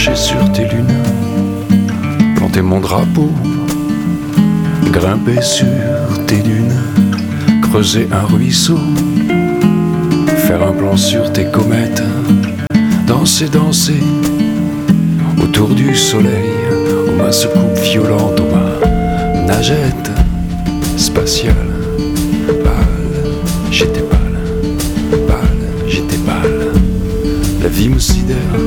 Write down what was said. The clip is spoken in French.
marcher sur tes lunes, planter mon drapeau, grimper sur tes dunes, creuser un ruisseau, faire un plan sur tes comètes, danser, danser autour du soleil, aux mains secoues violentes, aux mains nagettes spatiales. Pâle, j'étais pâle, pâle, j'étais pâle. La vie me sidère.